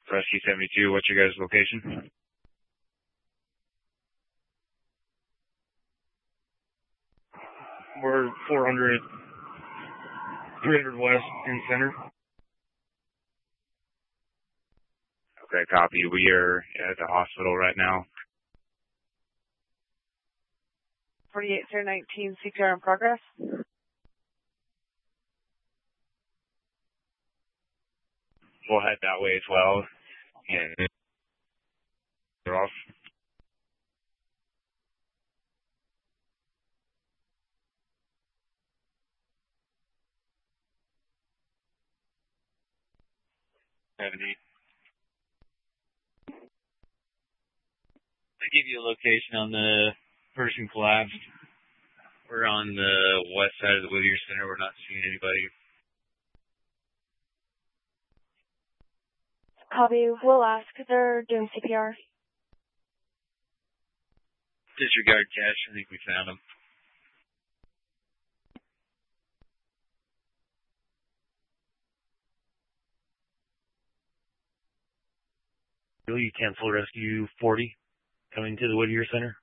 Rescue 72, what's your guys' location? We're 300 west in center. Okay, copy. We are at the hospital right now. 48-19, CPR in progress. We'll head that way as well. And they're off. To give you a location on the person collapsed, we're on the west side of the Whittier Center. We're not seeing anybody. Copy. We'll ask. They're doing CPR. Disregard cash. I think we found him. Will you cancel rescue 40 coming to the Whittier Center?